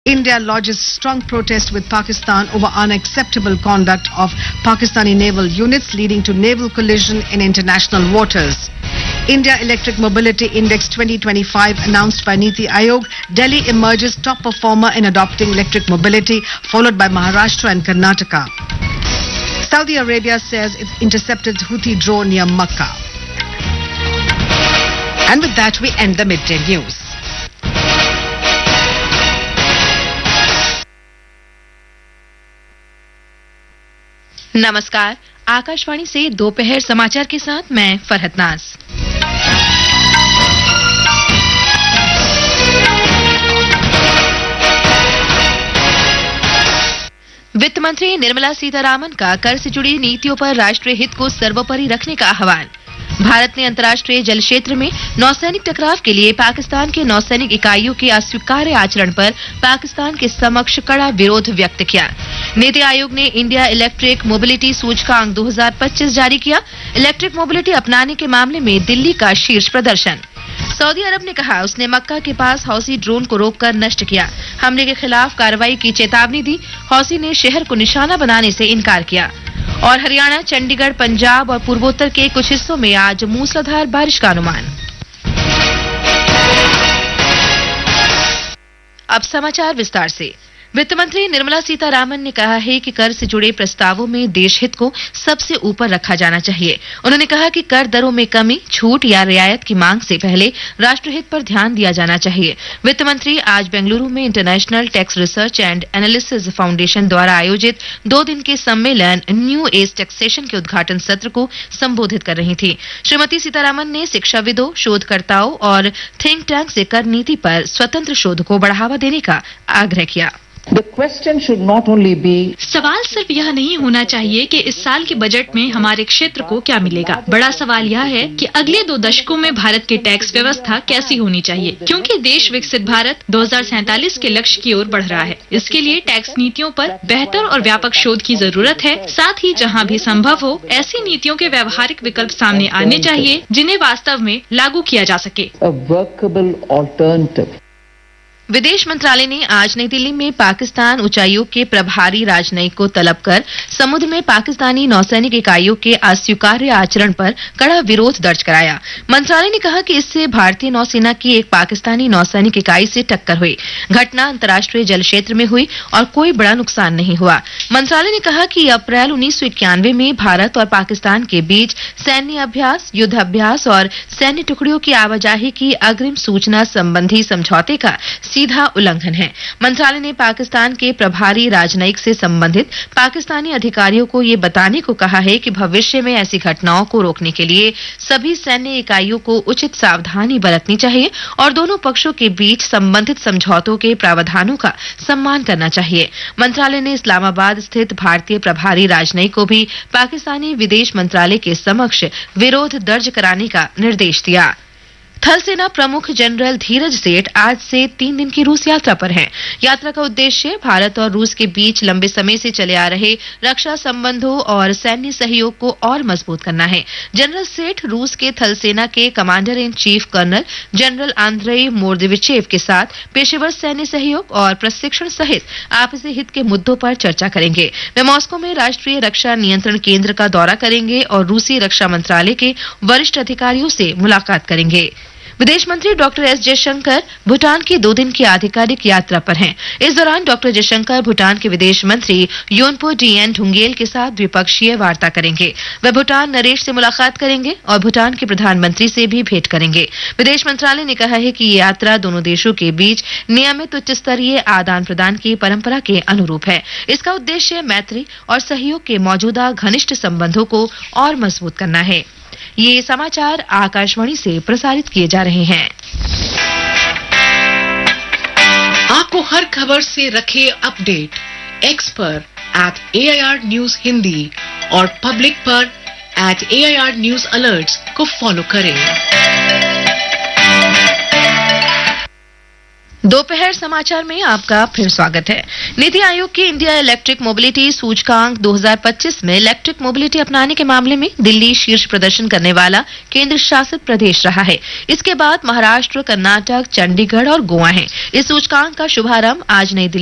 India lodges strong protest with Pakistan over unacceptable conduct of Pakistani naval units leading to naval collision in international waters. India Electric Mobility Index 2025 announced by Niti Aayog, Delhi emerges top performer in adopting electric mobility, followed by Maharashtra and Karnataka. Saudi Arabia says it intercepted Houthi drone near Makkah. And with that, we end the midday news. नमस्कार, आकाशवाणी से दोपहर समाचार के साथ मैं फरहत नाज। वित्त मंत्री निर्मला सीतारामन का कर से जुड़ी नीतियों पर राष्ट्रीय हित को सर्वोपरि रखने का आह्वान। भारत ने अंतर्राष्ट्रीय जल क्षेत्र में नौसैनिक टकराव के लिए पाकिस्तान के नौसैनिक इकाइयों के अस्वीकार्य आचरण पर पाकिस्तान के समक्ष कड़ा विरोध व्यक्त किया। नीति आयोग ने इंडिया इलेक्ट्रिक मोबिलिटी सूचकांक 2025 जारी किया। इलेक्ट्रिक मोबिलिटी अपनाने के मामले में दिल्ली का शीर्ष प्रदर्शन। सऊदी अरब ने कहा उसने मक्का के पास हौसी ड्रोन को रोककर नष्ट किया। हमले के खिलाफ कार्रवाई की चेतावनी दी। हौसी ने शहर को निशाना बनाने से इनकार किया। और हरियाणा, चंडीगढ़, पंजाब और पूर्वोत्तर के कुछ हिस्सों में आज मूसलाधार बारिश का अनुमान। अब समाचार विस्तार से। वित्त मंत्री निर्मला सीतारामन ने कहा है कि कर से जुड़े प्रस्तावों में देश हित को सबसे ऊपर रखा जाना चाहिए। उन्होंने कहा कि कर दरों में कमी, छूट या रियायत की मांग से पहले राष्ट्रहित पर ध्यान दिया जाना चाहिए। वित्त मंत्री आज बेंगलुरु में international tax research and analysis foundation द्वारा आयोजित 2 दिन के सम्मेलन न्यू एज टैक्सेशन के उद्घाटन सत्र को संबोधित कर रही थी। श्रीमती सीतारामन ने शिक्षाविदों, शोधकर्ताओं और थिंक टैंक से कर नीति पर स्वतंत्र शोध को बढ़ावा देने का आग्रह किया। The question should not only be सवाल सिर्फ यह नहीं होना चाहिए कि इस साल के बजट में हमारे क्षेत्र को क्या मिलेगा। बड़ा सवाल यह है कि अगले 2 दशकों में भारत की टैक्स व्यवस्था कैसी होनी चाहिए, क्योंकि देश विकसित भारत 2047 के लक्ष्य की ओर बढ़ रहा है। इसके लिए टैक्स नीतियों पर बेहतर और व्यापक शोध की जरूरत है। साथ ही जहाँ भी संभव हो ऐसी नीतियों के व्यवहारिक विकल्प सामने आने चाहिए जिन्हें वास्तव में लागू किया जा सके। a workable alternative. विदेश मंत्रालय ने आज नई दिल्ली में पाकिस्तान उच्चायोग के प्रभारी राजनयिक को तलब कर समुद्र में पाकिस्तानी नौसैनिक इकाइयों के अस्वीकार्य आचरण पर कड़ा विरोध दर्ज कराया। मंत्रालय ने कहा कि इससे भारतीय नौसेना की एक पाकिस्तानी नौसैनिक इकाई से टक्कर हुई। घटना अंतर्राष्ट्रीय जल क्षेत्र में हुई और कोई बड़ा नुकसान नहीं हुआ। मंत्रालय ने कहा कि अप्रैल 1991 में भारत और पाकिस्तान के बीच सैन्य अभ्यास, युद्ध अभ्यास और सैन्य टुकड़ियों की आवाजाही की अग्रिम सूचना संबंधी समझौते का सीधा उल्लंघन है। मंत्रालय ने पाकिस्तान के प्रभारी राजनयिक से संबंधित पाकिस्तानी अधिकारियों को ये बताने को कहा है कि भविष्य में ऐसी घटनाओं को रोकने के लिए सभी सैन्य इकाइयों को उचित सावधानी बरतनी चाहिए और दोनों पक्षों के बीच संबंधित समझौतों के प्रावधानों का सम्मान करना चाहिए। मंत्रालय ने इस्लामाबाद स्थित भारतीय प्रभारी राजनयिक को भी पाकिस्तानी विदेश मंत्रालय के समक्ष विरोध दर्ज कराने का निर्देश दिया। थल सेना प्रमुख जनरल धीरज सेठ आज से 3 दिन की रूस यात्रा पर हैं। यात्रा का उद्देश्य भारत और रूस के बीच लंबे समय से चले आ रहे रक्षा संबंधों और सैन्य सहयोग को और मजबूत करना है। जनरल सेठ रूस के थल सेना के commander in chief colonel general Andrei मोर्देविचेव के साथ पेशेवर सैन्य सहयोग और प्रशिक्षण सहित आपसी हित के मुद्दों पर चर्चा करेंगे। वे मॉस्को में राष्ट्रीय रक्षा नियंत्रण केंद्र का दौरा करेंगे और रूसी रक्षा मंत्रालय के वरिष्ठ अधिकारियों से मुलाकात करेंगे। विदेश मंत्री डॉक्टर एस जयशंकर भूटान की 2 दिन की आधिकारिक यात्रा पर हैं। इस दौरान डॉक्टर जयशंकर भूटान के विदेश मंत्री योनपो डीएन ढुंगेल के साथ द्विपक्षीय वार्ता करेंगे। वे भूटान नरेश से मुलाकात करेंगे और भूटान के प्रधानमंत्री से भी भेंट करेंगे। विदेश मंत्रालय ने कहा है कि ये यात्रा दोनों देशों के बीच नियमित उच्च स्तरीय आदान प्रदान की परंपरा के अनुरूप है। इसका उद्देश्य मैत्री और सहयोग के मौजूदा घनिष्ठ संबंधों को और मजबूत करना है। ये समाचार आकाशवाणी से प्रसारित किए जा रहे हैं। आपको हर खबर से रखे अपडेट एक्स पर @AIR News हिंदी और पब्लिक पर @AIR News Alerts को फॉलो करें। दोपहर समाचार में आपका फिर स्वागत है। नीति आयोग की इंडिया इलेक्ट्रिक मोबिलिटी सूचकांक 2025 में इलेक्ट्रिक मोबिलिटी अपनाने के मामले में दिल्ली शीर्ष प्रदर्शन करने वाला केंद्र शासित प्रदेश रहा है। इसके बाद महाराष्ट्र, कर्नाटक, चंडीगढ़ और गोवा है। इस सूचकांक का शुभारंभ आज नई दिल्ली